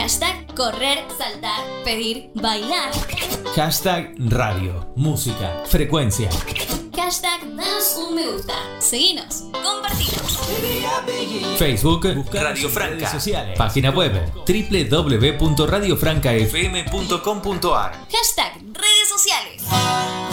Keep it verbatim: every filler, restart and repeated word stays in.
Hashtag correr, saltar, pedir, bailar. Hashtag radio, música, frecuencia. Hashtag danos un me gusta. Seguinos, compartimos. Facebook, Radio Franca. Redes sociales. Página web, doble u doble u doble u punto radio franca f m punto com punto a r. Hashtag redes sociales.